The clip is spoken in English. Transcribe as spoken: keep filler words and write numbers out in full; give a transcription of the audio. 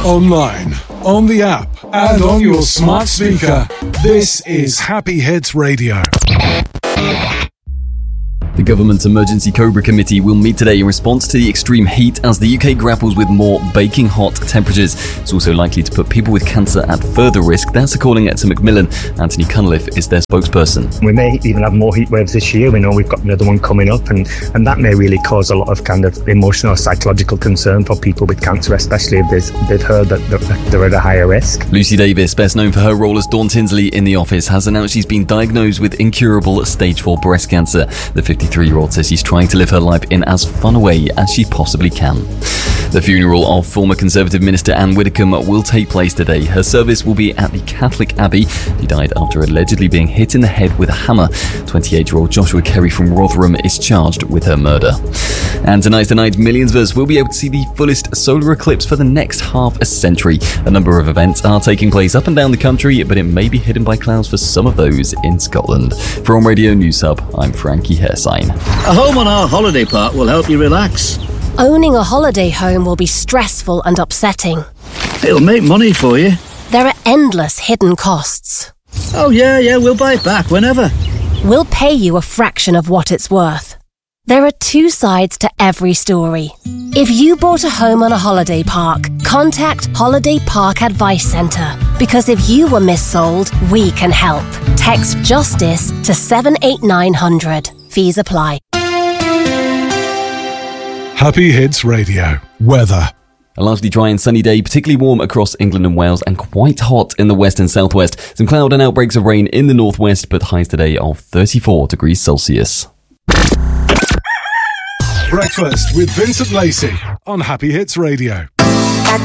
online, on the app, and on your smart speaker. This is Happy Hits Radio. The Government Emergency Cobra Committee will meet today in response to the extreme heat as the U K grapples with more baking hot temperatures. It's also likely to put people with cancer at further risk. That's according to Macmillan. Anthony Cunliffe is their spokesperson. We may even have more heat waves this year. We know we've got another one coming up, and, and that may really cause a lot of kind of emotional or psychological concern for people with cancer, especially if they've, they've heard that they're, they're at a higher risk. Lucy Davis, best known for her role as Dawn Tinsley in The Office, has announced she's been diagnosed with incurable stage four breast cancer. The fifty-three-year-old says she's trying to live her life in as fun a way as she possibly can. The funeral of former Conservative Minister Anne Widdecombe will take place today. Her service will be at the Catholic Abbey. He died after allegedly being hit in the head with a hammer. twenty-eight-year-old Joshua Kerry from Rotherham is charged with her murder. And tonight, tonight, millions of us will be able to see the fullest solar eclipse for the next half a century. A number of events are taking place up and down the country, but it may be hidden by clouds for some of those in Scotland. From Radio News Hub, I'm Frankie Hairsign. A home on our holiday park will help you relax. Owning a holiday home will be stressful and upsetting. It'll make money for you. There are endless hidden costs. Oh yeah, yeah, we'll buy it back whenever. We'll pay you a fraction of what it's worth. There are two sides to every story. If you bought a home on a holiday park, contact Holiday Park Advice Centre. Because if you were missold, we can help. Text JUSTICE to seven eight nine hundred. Fees apply. Happy Hits Radio. Weather. A largely dry and sunny day, particularly warm across England and Wales and quite hot in the west and southwest. Some cloud and outbreaks of rain in the northwest, but highs today of thirty-four degrees Celsius. Breakfast with Vincent Lacey on Happy Hits Radio.